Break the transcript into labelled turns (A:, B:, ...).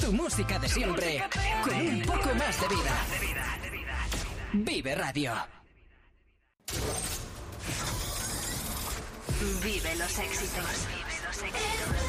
A: Tu música de siempre, con un poco más de vida. Vive Radio.
B: Vive los éxitos.